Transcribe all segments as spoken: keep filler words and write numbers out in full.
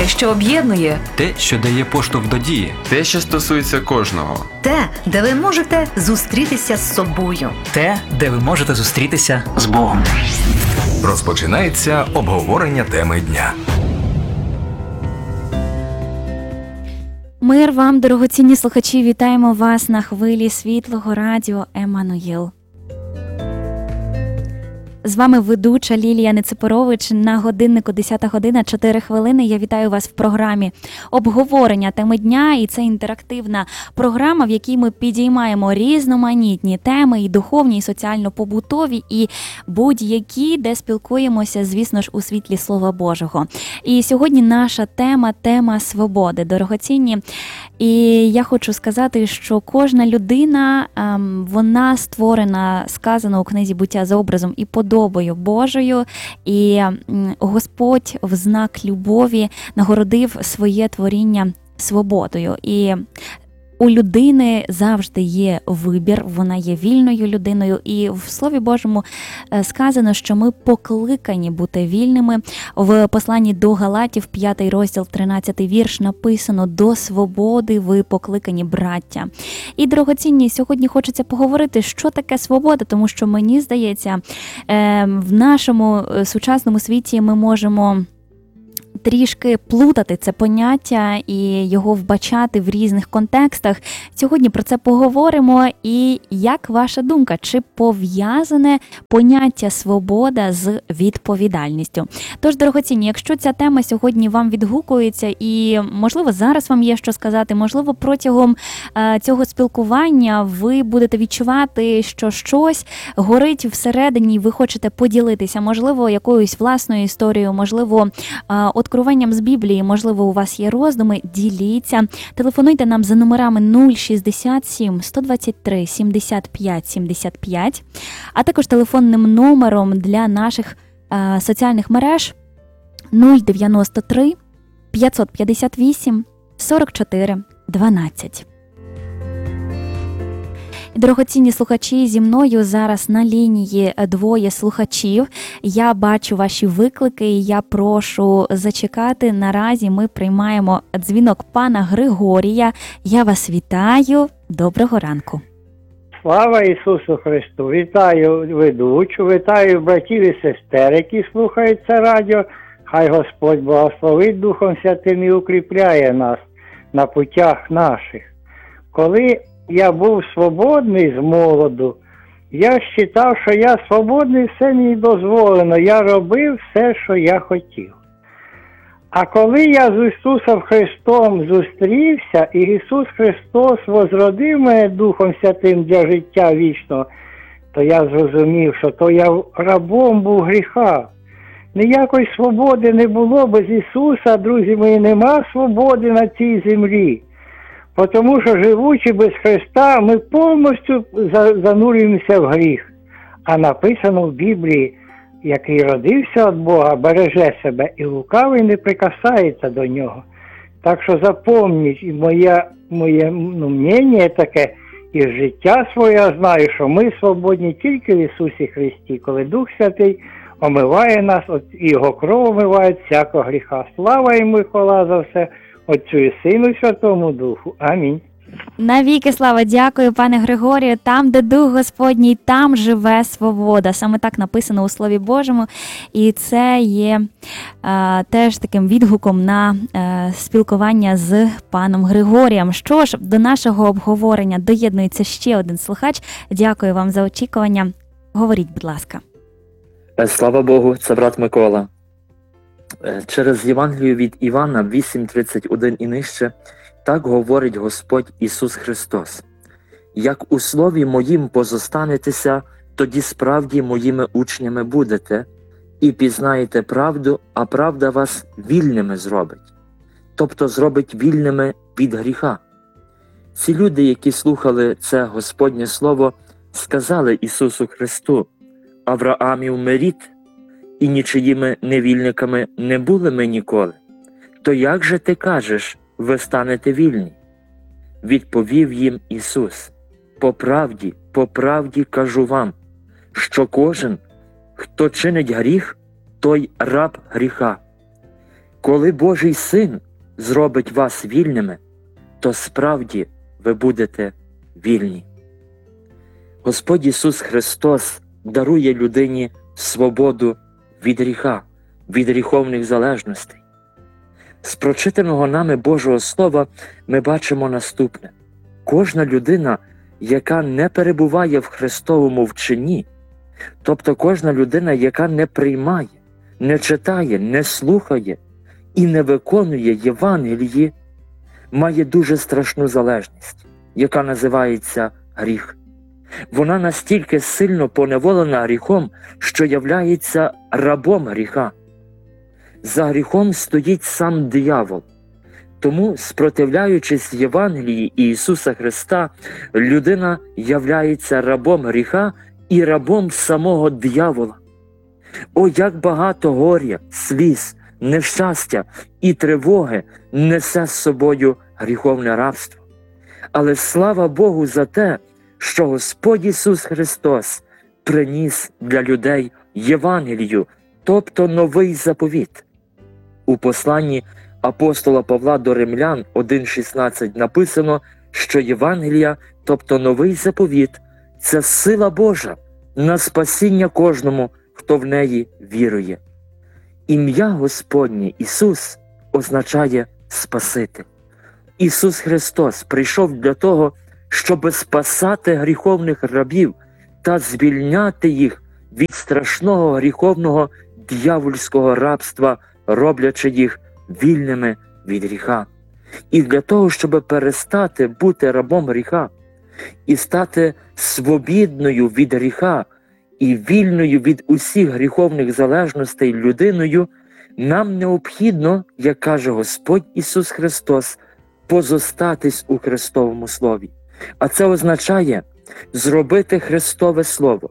Те, що об'єднує. Те, що дає поштовх до дії. Те, що стосується кожного. Те, де ви можете зустрітися з собою. Те, де ви можете зустрітися з Богом. Розпочинається обговорення теми дня. Мир вам, дорогоцінні слухачі, вітаємо вас на хвилі Світлого Радіо Еммануїл. З вами ведуча Лілія Неципорович. На годиннику десята година, чотири хвилини. Я вітаю вас в програмі обговорення теми дня. І це інтерактивна програма, в якій ми підіймаємо різноманітні теми, і духовні, і соціально-побутові, і будь-які, де спілкуємося, звісно ж, у світлі Слова Божого. І сьогодні наша тема – тема свободи. Дорогоцінні, і я хочу сказати, що кожна людина, вона створена, сказано у книзі «Буття» за образом і подобою Божою, і Господь в знак любові нагородив своє творіння свободою. І у людини завжди є вибір, вона є вільною людиною, і в Слові Божому сказано, що ми покликані бути вільними. В посланні до Галатів, п'ятий розділ, тринадцятий вірш, написано: «До свободи ви покликані, браття». І, дорогоцінні, сьогодні хочеться поговорити, що таке свобода, тому що, мені здається, в нашому сучасному світі ми можемо трішки плутати це поняття і його вбачати в різних контекстах. Сьогодні про це поговоримо. І як ваша думка, чи пов'язане поняття свобода з відповідальністю? Тож, дорогоцінні, якщо ця тема сьогодні вам відгукується і, можливо, зараз вам є що сказати, можливо, протягом е, цього спілкування ви будете відчувати, що щось горить всередині і ви хочете поділитися, можливо, якоюсь власною історією, можливо, е, откровенням з Біблії, можливо, у вас є роздуми, діліться. Телефонуйте нам за номерами нуль шістдесят сім сто двадцять три сімдесят п'ять сімдесят п'ять, а також телефонним номером для наших е, соціальних мереж нуль дев'яносто три п'ятсот п'ятдесят вісім сорок чотири дванадцять. Дорогоцінні слухачі, зі мною зараз на лінії двоє слухачів. Я бачу ваші виклики і я прошу зачекати. Наразі ми приймаємо дзвінок пана Григорія. Я вас вітаю. Доброго ранку. Слава Ісусу Христу! Вітаю ведучу, вітаю братів і сестер, які слухають це радіо. Хай Господь благословить Духом Святим і укріпляє нас на путях наших. Коли я був свободний з молоду, я вважав, що я свободний, все мені дозволено, я робив все, що я хотів. А коли я з Ісусом Христом зустрівся, і Ісус Христос возродив мене Духом Святим для життя вічного, то я зрозумів, що то я рабом був гріха. Ніякої свободи не було без Ісуса, друзі мої, нема свободи на цій землі. Тому що, живучи без Христа, ми повністю занурюємося в гріх. А написано в Біблії: який родився від Бога, береже себе, і лукавий не прикасається до нього. Так що запомніть, і моє, моє ну, мнення таке, і життя своє я знаю, що ми свободні тільки в Ісусі Христі, коли Дух Святий омиває нас, і Його кров омиває всякого гріха. Слава йому і хвала за все, Отцю і Сину і Святому Духу. Амінь. Навіки слава, дякую, пане Григорію. Там, де Дух Господній, там живе свобода. Саме так написано у Слові Божому. І це є а, теж таким відгуком на а, спілкування з паном Григорієм. Що ж, до нашого обговорення доєднується ще один слухач. Дякую вам за очікування. Говоріть, будь ласка. Слава Богу, це брат Микола. Через Євангелію від Івана вісім тридцять один і нижче так говорить Господь Ісус Христос: «Як у слові моїм позостанетеся, тоді справді моїми учнями будете, і пізнаєте правду, а правда вас вільними зробить». Тобто зробить вільними від гріха. Ці люди, які слухали це Господнє Слово, сказали Ісусу Христу: «Авраамів ми рід, і нічиїми невільниками не були ми ніколи. То як же ти кажеш, ви станете вільні?» Відповів їм Ісус: «По правді, по правді кажу вам, що кожен, хто чинить гріх, той раб гріха. Коли Божий Син зробить вас вільними, то справді ви будете вільні. Господь Ісус Христос дарує людині свободу від гріха, від гріховних залежностей. З прочитаного нами Божого Слова ми бачимо наступне. Кожна людина, яка не перебуває в Христовому вченні, тобто кожна людина, яка не приймає, не читає, не слухає і не виконує Євангелії, має дуже страшну залежність, яка називається гріх. Вона настільки сильно поневолена гріхом, що являється рабом гріха. За гріхом стоїть сам диявол. Тому, спротивляючись Євангелії Ісуса Христа, людина являється рабом гріха і рабом самого диявола. О, як багато горя, сліз, нещастя і тривоги несе з собою гріховне рабство. Але слава Богу за те, що Господь Ісус Христос приніс для людей Євангелію, тобто новий заповіт. У посланні апостола Павла до Римлян один шістнадцять написано, що Євангелія, тобто новий заповіт, це сила Божа на спасіння кожному, хто в неї вірує. Ім'я Господнє Ісус означає Спаситель. Ісус Христос прийшов для того, щоб спасати гріховних рабів та звільняти їх від страшного гріховного дьявольського рабства, роблячи їх вільними від гріха. І для того, щоб перестати бути рабом гріха і стати свобідною від гріха і вільною від усіх гріховних залежностей людиною, нам необхідно, як каже Господь Ісус Христос, позостатись у Христовому Слові. А це означає зробити Христове Слово,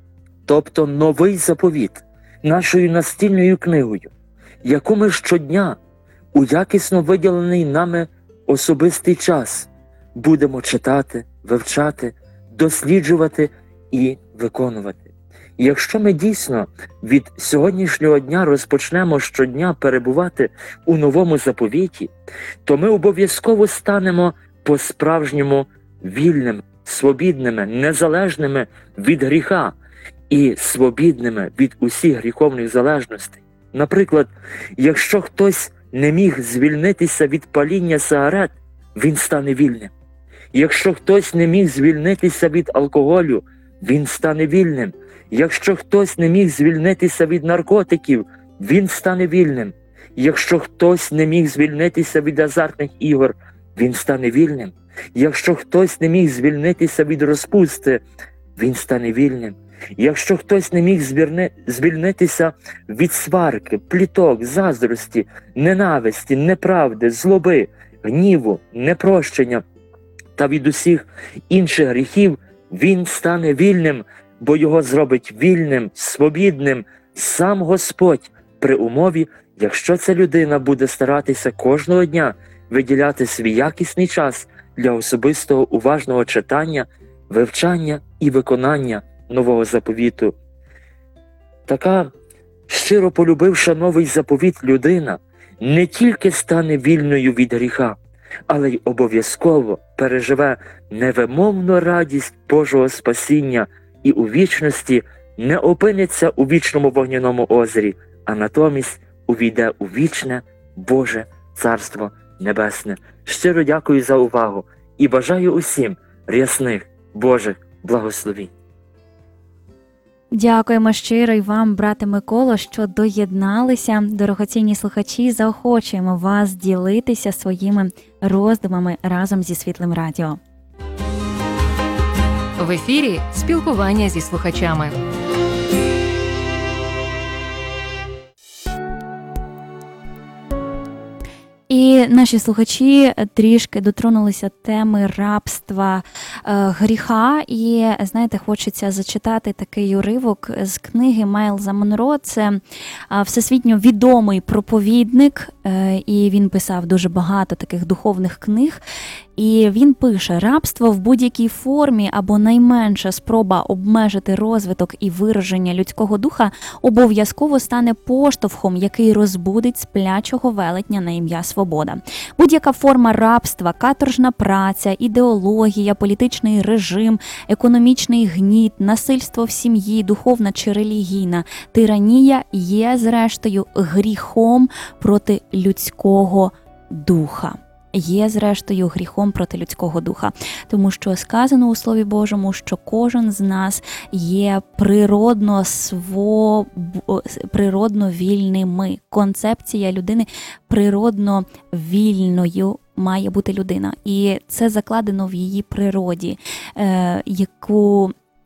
тобто новий заповіт, нашою настільною книгою, яку ми щодня у якісно виділений нами особистий час будемо читати, вивчати, досліджувати і виконувати. І якщо ми дійсно від сьогоднішнього дня розпочнемо щодня перебувати у новому заповіті, то ми обов'язково станемо по-справжньому вільними, свобідними, незалежними від гріха і свобідними від усіх гріховних залежностей. Наприклад, якщо хтось не міг звільнитися від паління сигарет, він стане вільним. Якщо хтось не міг звільнитися від алкоголю, він стане вільним. Якщо хтось не міг звільнитися від наркотиків, він стане вільним. Якщо хтось не міг звільнитися від азартних ігор, він стане вільним. Якщо хтось не міг звільнитися від розпусти, він стане вільним. Якщо хтось не міг звільни... звільнитися від сварки, пліток, заздрості, ненависті, неправди, злоби, гніву, непрощення та від усіх інших гріхів, він стане вільним, бо його зробить вільним, свобідним сам Господь при умові, якщо ця людина буде старатися кожного дня виділяти свій якісний час для особистого уважного читання, вивчання і виконання нового заповіту. Така, щиро полюбивши новий заповіт людина, не тільки стане вільною від гріха, але й обов'язково переживе невимовну радість Божого спасіння і у вічності не опиниться у вічному вогняному озері, а натомість увійде у вічне Боже Царство Небесне. Щиро дякую за увагу і бажаю усім рясних Божих благословінь. Дякуємо щиро й вам, брате Миколо, що доєдналися. Дорогоцінні слухачі, заохочуємо вас ділитися своїми роздумами разом зі Світлим Радіо. В ефірі спілкування зі слухачами. І наші слухачі трішки дотронулися теми рабства, е, гріха. І, знаєте, хочеться зачитати такий уривок з книги Майлза Монро. Це е, всесвітньо відомий проповідник, е, і він писав дуже багато таких духовних книг. І він пише: рабство в будь-якій формі або найменша спроба обмежити розвиток і вираження людського духа обов'язково стане поштовхом, який розбудить сплячого велетня на ім'я свобода. Будь-яка форма рабства, каторжна праця, ідеологія, політичний режим, економічний гніт, насильство в сім'ї, духовна чи релігійна тиранія є, зрештою, гріхом проти людського духа. Є, зрештою, гріхом проти людського духа. Тому що сказано у Слові Божому, що кожен з нас є природно, сво... природно вільними. Концепція людини природно вільною має бути людина. І це закладено в її природі, е, яку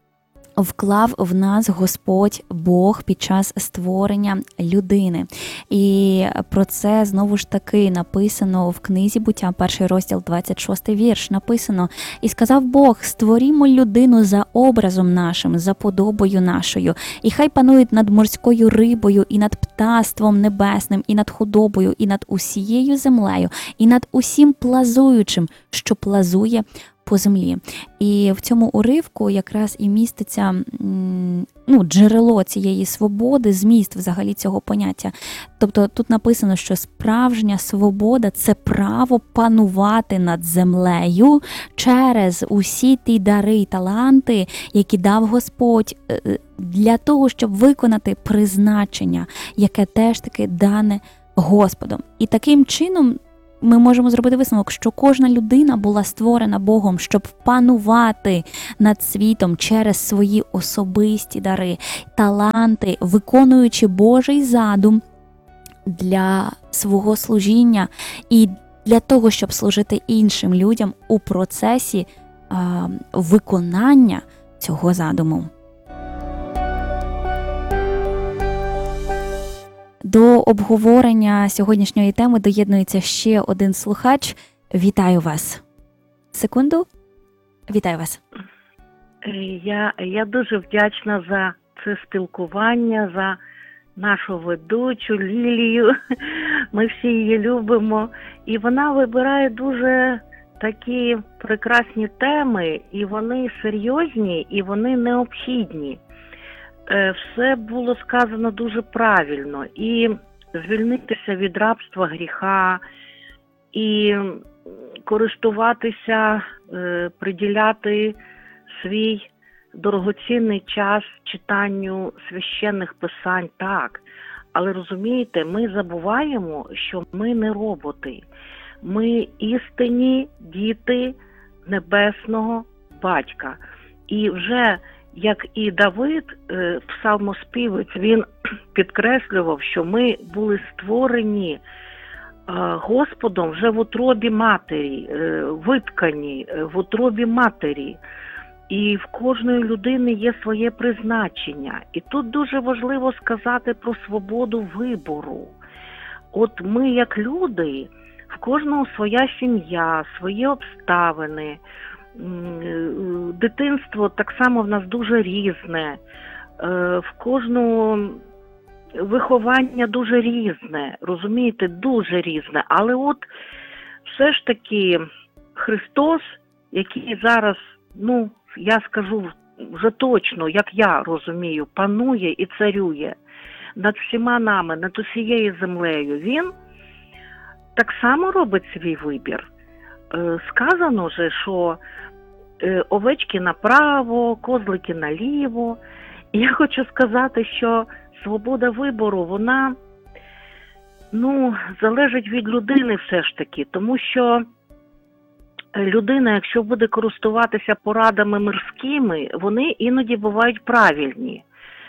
вклав в нас Господь Бог під час створення людини. І про це, знову ж таки, написано в книзі «Буття», перший розділ, двадцять шостий вірш, написано: «І сказав Бог, створімо людину за образом нашим, за подобою нашою, і хай панують над морською рибою, і над птаством небесним, і над худобою, і над усією землею, і над усім плазуючим, що плазує по землі». І в цьому уривку якраз і міститься ну, джерело цієї свободи, зміст взагалі цього поняття. Тобто тут написано, що справжня свобода – це право панувати над землею через усі ті дари і таланти, які дав Господь для того, щоб виконати призначення, яке теж таки дане Господом. І таким чином ми можемо зробити висновок, що кожна людина була створена Богом, щоб панувати над світом через свої особисті дари, таланти, виконуючи Божий задум для свого служіння і для того, щоб служити іншим людям у процесі а, виконання цього задуму. До обговорення сьогоднішньої теми доєднується ще один слухач. Вітаю вас. Секунду. Вітаю вас. Я, я дуже вдячна за це спілкування, за нашу ведучу Лілію. Ми всі її любимо. І вона вибирає дуже такі прекрасні теми, і вони серйозні, і вони необхідні. Все було сказано дуже правильно. І звільнитися від рабства гріха, і користуватися, приділяти свій дорогоцінний час читанню священних писань, так. Але розумієте, ми забуваємо, що ми не роботи. Ми істинні діти Небесного Батька. І вже як і Давид, псалмоспівець, він підкреслював, що ми були створені Господом вже в утробі матері, виткані в утробі матері. І в кожної людини є своє призначення. І тут дуже важливо сказати про свободу вибору. От ми, як люди, в кожного своя сім'я, свої обставини. Дитинство так само в нас дуже різне, в кожного виховання дуже різне, розумієте, дуже різне. Але от все ж таки Христос, який зараз, ну, я скажу вже точно, як я розумію, панує і царює над всіма нами, над усією землею, він так само робить свій вибір. Сказано же, що овечки направо, козлики наліво. І я хочу сказати, що свобода вибору, вона, ну, залежить від людини все ж таки, тому що людина, якщо буде користуватися порадами мирськими, вони іноді бувають правильні,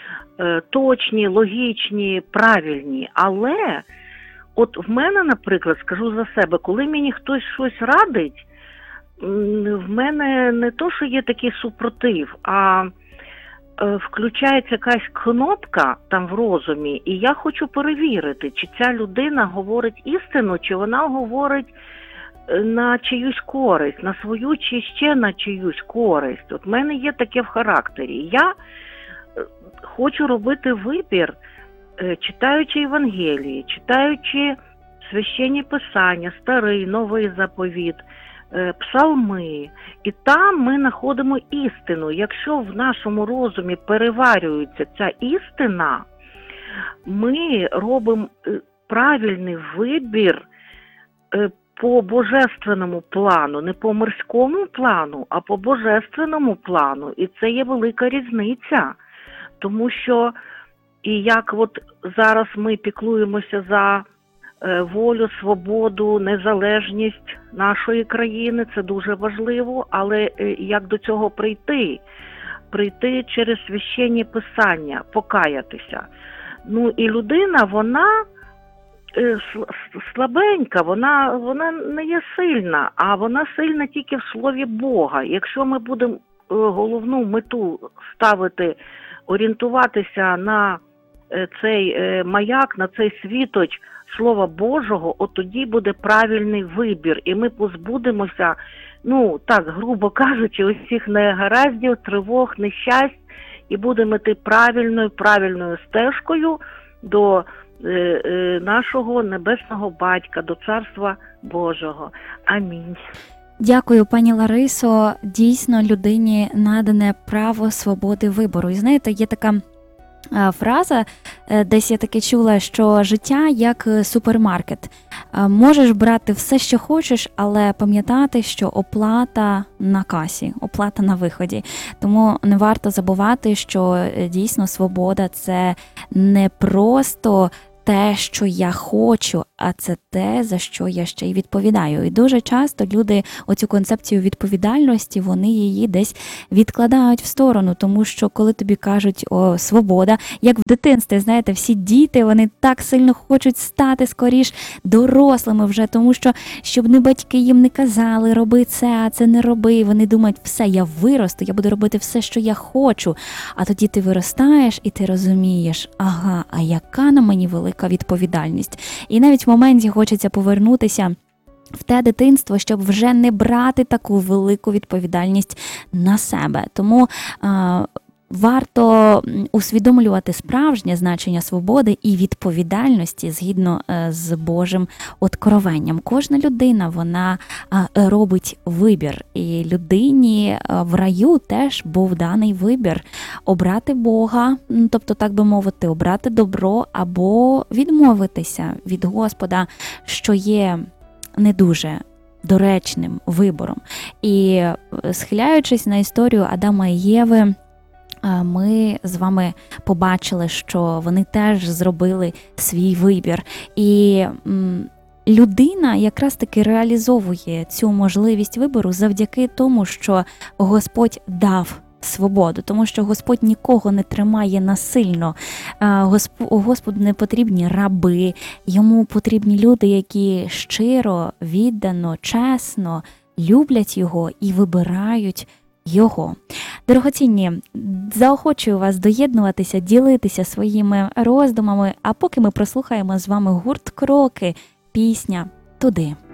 точні, логічні, правильні, але от в мене, наприклад, скажу за себе, коли мені хтось щось радить, в мене не то, що є такий супротив, а е, включається якась кнопка там в розумі, і я хочу перевірити, чи ця людина говорить істину, чи вона говорить е, на чиюсь користь, на свою чи ще на чиюсь користь. От в мене є таке в характері. Я е, хочу робити вибір, е, читаючи Євангелії, читаючи священні писання, старий, новий заповіт, псалми, і там ми знаходимо істину. Якщо в нашому розумі переварюється ця істина, ми робимо правильний вибір по божественному плану, не по мирському плану, а по божественному плану. І це є велика різниця. Тому що, і як от зараз ми піклуємося за волю, свободу, незалежність нашої країни, це дуже важливо, але як до цього прийти? Прийти через священні писання, покаятися. Ну і людина, вона слабенька, вона, вона не є сильна, а вона сильна тільки в Слові Бога. Якщо ми будемо головну мету ставити, орієнтуватися на цей маяк, на цей світоч Слова Божого, от тоді буде правильний вибір, і ми позбудемося, ну, так, грубо кажучи, усіх негараздів, тривог, нещасть, і будемо йти правильною, правильною стежкою до е, е, нашого Небесного Батька, до Царства Божого. Амінь. Дякую, пані Ларисо. Дійсно, людині надане право свободи вибору. І знаєте, є така фраза, десь я таки чула, що життя як супермаркет. Можеш брати все, що хочеш, але пам'ятати, що оплата на касі, оплата на виході. Тому не варто забувати, що дійсно свобода – це не просто те, що я хочу, а це те, за що я ще й відповідаю. І дуже часто люди оцю концепцію відповідальності, вони її десь відкладають в сторону, тому що коли тобі кажуть о, свобода, як в дитинстві, знаєте, всі діти, вони так сильно хочуть стати скоріш дорослими вже, тому що, щоб не батьки їм не казали, роби це, а це не роби, вони думають, все, я виросту, я буду робити все, що я хочу. А тоді ти виростаєш і ти розумієш, ага, а яка на мені велика відповідальність. І навіть в моменті хочеться повернутися в те дитинство, щоб вже не брати таку велику відповідальність на себе. Тому а, варто усвідомлювати справжнє значення свободи і відповідальності згідно з Божим откровенням. Кожна людина, вона робить вибір. І людині в раю теж був даний вибір обрати Бога, тобто, так би мовити, обрати добро або відмовитися від Господа, що є не дуже доречним вибором. І схиляючись на історію Адама і Єви, ми з вами побачили, що вони теж зробили свій вибір. І людина якраз таки реалізовує цю можливість вибору завдяки тому, що Господь дав свободу, тому що Господь нікого не тримає насильно. Господу не потрібні раби, йому потрібні люди, які щиро, віддано, чесно люблять його і вибирають його. Дорогоцінні, заохочую вас доєднуватися, ділитися своїми роздумами, а поки ми прослухаємо з вами гурт «Кроки», пісня «Туди».